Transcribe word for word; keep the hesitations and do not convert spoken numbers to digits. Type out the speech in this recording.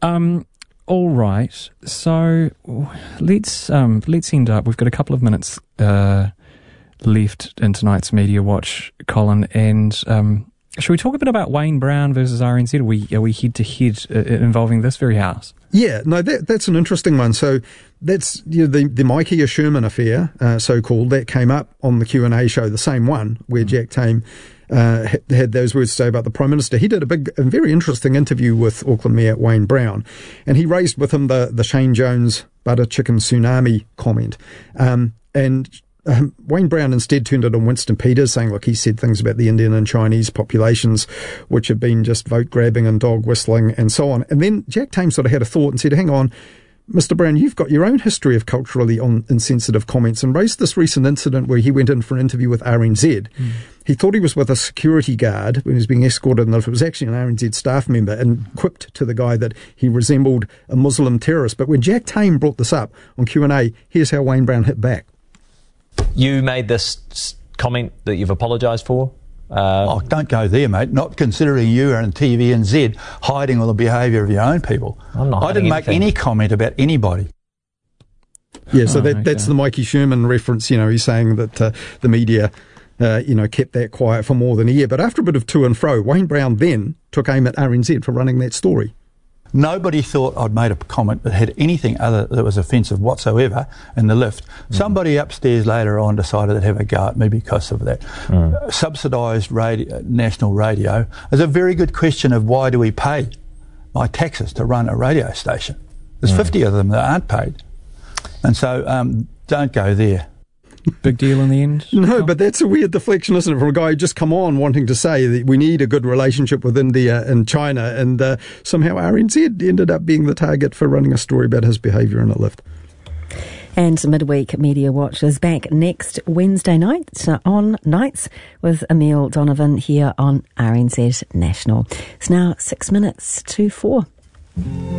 Um, all right. So let's um, let's end up. We've got a couple of minutes uh, left in tonight's Media Watch, Colin, and um, should we talk a bit about Wayne Brown versus R N Z? Are we are we head to head involving this very house? Yeah, no, that that's an interesting one. So that's you know, the the Micaiah Sherman affair, uh, so called, that came up on the Q and A show, the same one where Jack Tame uh, had those words to say about the Prime Minister. He did a big, a very interesting interview with Auckland Mayor Wayne Brown, and he raised with him the the Shane Jones butter chicken tsunami comment, um, and. Um, Wayne Brown instead turned it on Winston Peters, saying, look, he said things about the Indian and Chinese populations, which have been just vote grabbing and dog whistling and so on. And then Jack Tame sort of had a thought and said, hang on, Mister Brown, you've got your own history of culturally on insensitive comments, and raised this recent incident where he went in for an interview with R N Z. Mm. He thought he was with a security guard when he was being escorted, and it was actually an R N Z staff member, and quipped to the guy that he resembled a Muslim terrorist. But when Jack Tame brought this up on Q and A, here's how Wayne Brown hit back. You made this comment that you've apologised for? Uh, oh, don't go there, mate. Not considering you are in T V N Z hiding all the behaviour of your own people. I'm not I didn't make anything. any comment about anybody. Yeah, so oh, that, okay. that's the Mikey Sherman reference. You know, he's saying that uh, the media, uh, you know, kept that quiet for more than a year. But after a bit of to and fro, Wayne Brown then took aim at R N Z for running that story. Nobody thought I'd made a comment that had anything other that was offensive whatsoever in the lift. Mm. Somebody upstairs later on decided to have a go at me because of that. Mm. Uh, subsidised radio, national radio is a very good question of why do we pay my taxes to run a radio station? There's mm. fifty of them that aren't paid. And so um, don't go there. Big deal in the end? No, but that's a weird deflection, isn't it, from a guy who just come on wanting to say that we need a good relationship with India and China, and uh, somehow R N Z ended up being the target for running a story about his behaviour in a lift. And Midweek Media Watch is back next Wednesday night on Nights with Emile Donovan here on R N Z National. It's now six minutes to four.